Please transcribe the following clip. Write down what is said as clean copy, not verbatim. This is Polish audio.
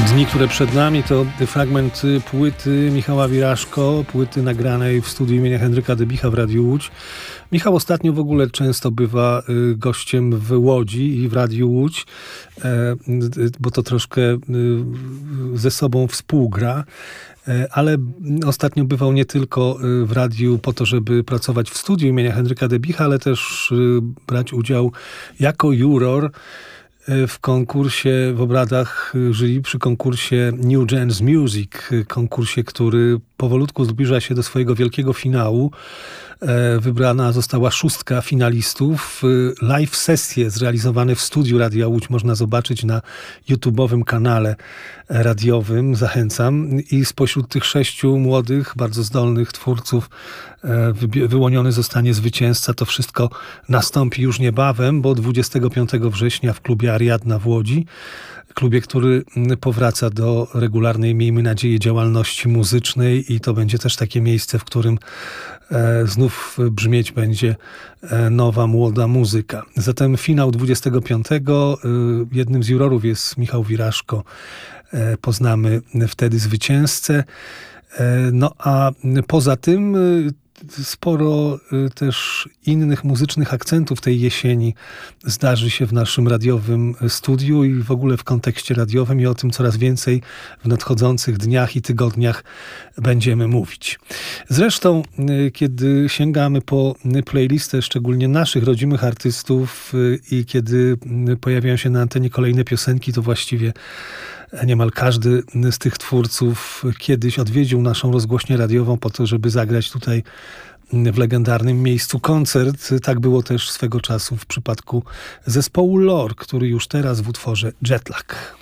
Dni, które przed nami, to fragment płyty Michała Wiraszko, płyty nagranej w studiu imienia Henryka Debicha w Radiu Łódź. Michał ostatnio w ogóle często bywa gościem w Łodzi i w Radiu Łódź, bo to troszkę ze sobą współgra. Ale ostatnio bywał nie tylko w radiu po to, żeby pracować w studiu imienia Henryka Debicha, ale też brać udział jako juror w konkursie, w obradach jury przy konkursie New Gens Music, konkursie, który powolutku zbliża się do swojego wielkiego finału. Wybrana została 6 finalistów. Live sesje zrealizowane w studiu Radia Łódź można zobaczyć na YouTube'owym kanale radiowym. Zachęcam. I spośród tych 6 młodych, bardzo zdolnych twórców wyłoniony zostanie zwycięzca. To wszystko nastąpi już niebawem, bo 25 września w klubie Ariadna w Łodzi, klubie, który powraca do regularnej, miejmy nadzieję, działalności muzycznej i to będzie też takie miejsce, w którym znów brzmieć będzie nowa, młoda muzyka. Zatem finał 25. Jednym z jurorów jest Michał Wiraszko. Poznamy wtedy zwycięzcę. No a poza tym sporo też innych muzycznych akcentów tej jesieni zdarzy się w naszym radiowym studiu i w ogóle w kontekście radiowym i o tym coraz więcej w nadchodzących dniach i tygodniach będziemy mówić. Zresztą, kiedy sięgamy po playlistę szczególnie naszych rodzimych artystów i kiedy pojawiają się na antenie kolejne piosenki, to właściwie niemal każdy z tych twórców kiedyś odwiedził naszą rozgłośnię radiową po to, żeby zagrać tutaj w legendarnym miejscu koncert. Tak było też swego czasu w przypadku zespołu Lore, który już teraz w utworze Jetlag.